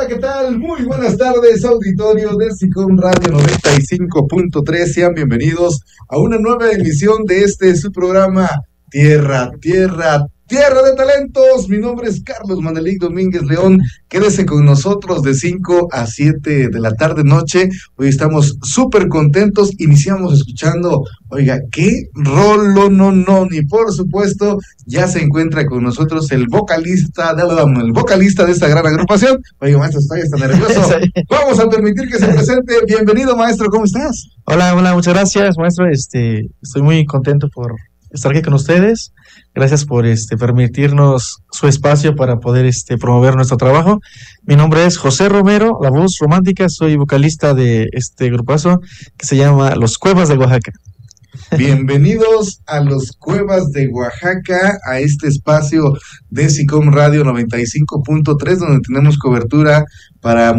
Hola, ¿qué tal? Muy buenas tardes, auditorio de SICOM Radio 95.3. Sean bienvenidos a una nueva emisión de su programa Tierra de Talentos. Mi nombre es Carlos Manelik Domínguez León. Quédese con nosotros de 5 a 7 de la tarde noche. Hoy estamos súper contentos. Iniciamos escuchando, oiga, qué rolononón. Y por supuesto, ya se encuentra con nosotros el vocalista de esta gran agrupación. Oiga, maestro, estoy hasta nervioso. Vamos a permitir que se presente. Bienvenido, maestro, ¿cómo estás? Hola, muchas gracias, maestro. Estoy muy contento por estar aquí con ustedes. Gracias por permitirnos su espacio para poder promover nuestro trabajo. Mi nombre es José Romero, la voz romántica. Soy vocalista de este grupazo que se llama Los Cuevas de Oaxaca. Bienvenidos a Los Cuevas de Oaxaca, a este espacio de SICOM Radio 95.3, donde tenemos cobertura para